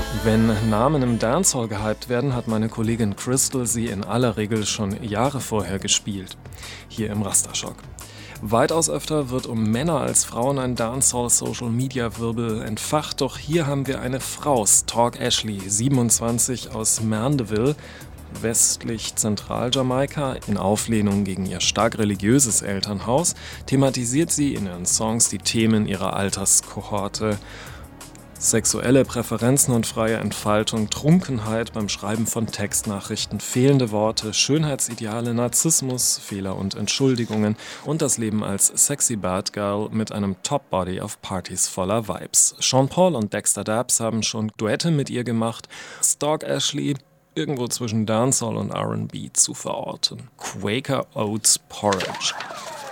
Wenn Namen im Dancehall gehypt werden, hat meine Kollegin Crystal sie in aller Regel schon Jahre vorher gespielt. Hier im Rasterschock. Weitaus öfter wird um Männer als Frauen ein Dancehall-Social-Media-Wirbel entfacht, doch hier haben wir eine Frau, Stork Ashley, 27, aus Mandeville, westlich Zentraljamaika. In Auflehnung gegen ihr stark religiöses Elternhaus thematisiert sie in ihren Songs die Themen ihrer Alterskohorte: sexuelle Präferenzen und freie Entfaltung, Trunkenheit beim Schreiben von Textnachrichten, fehlende Worte, Schönheitsideale, Narzissmus, Fehler und Entschuldigungen und das Leben als sexy Bad Girl mit einem Top-Body auf Partys voller Vibes. Sean Paul und Dexter Dabbs haben schon Duette mit ihr gemacht. Stork Ashley irgendwo zwischen Dancehall und R&B zu verorten. Quaker Oats Porridge.